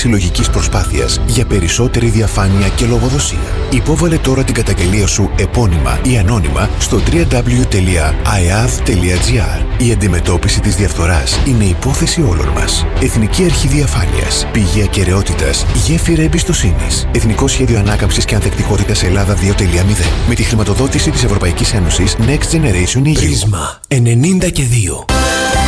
συλλογικής προσπάθειας για περισσότερη διαφάνεια και λογοδοσία. Υπόβαλε τώρα την καταγγελία σου επώνυμα ή ανώνυμα στο www.iath.gr. Η αντιμετώπιση της διαφθοράς είναι υπόθεση όλων μας. Εθνική Αρχή Διαφάνειας. Πηγή ακεραιότητας. Γέφυρα εμπιστοσύνης. Εθνικό Σχέδιο Ανάκαμψης και Ανθεκτικότητας Ελλάδα 2.0. Με τη χρηματοδότηση της Ευρωπαϊκής Ένωσης Next Generation EU. Πρίσμα 92.